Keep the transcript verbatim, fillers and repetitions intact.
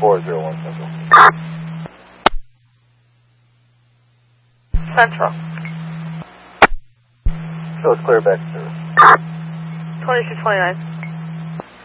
four zero one Central. Central. So it's clear back to service. twenty-two twenty-nine.